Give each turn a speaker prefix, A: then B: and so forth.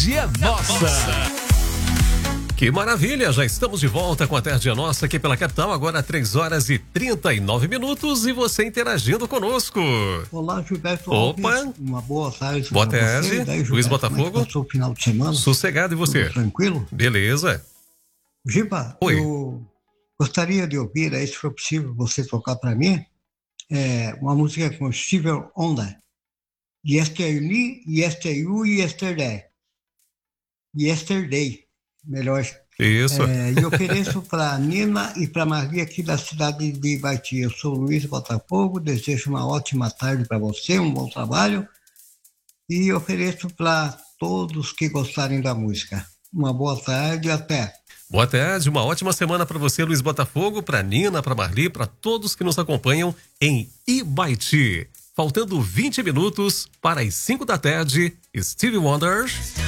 A: Dia Nossa. Que maravilha, já estamos de volta com a Tarde é Nossa aqui pela capital, agora 3h39 e você interagindo conosco.
B: Olá, Gilberto
A: Opa.
B: Alves, uma boa tarde.
A: Boa tarde,
B: você. Daí,
A: Luiz
B: Gilberto,
A: Botafogo.
B: como é que passou o final de semana?
A: Sossegado, e você?
B: Tudo tranquilo?
A: Beleza.
B: Giba,
A: Oi.
B: eu gostaria de ouvir, aí, se for possível, você tocar para mim, uma música com Stevie Wonder. Yesterday, Yesterday, Yesterday. Yesterday, melhor.
A: Isso.
B: E ofereço para Nina e para Maria aqui da cidade de Ibaiti. Eu sou Luiz Botafogo, desejo uma ótima tarde para você, um bom trabalho e ofereço para todos que gostarem da música. Uma boa tarde e até.
A: Boa tarde, uma ótima semana para você, Luiz Botafogo, para Nina, para Marli, para todos que nos acompanham em Ibaiti. Faltando 20 minutos para as 5 da tarde, Stevie Wonder.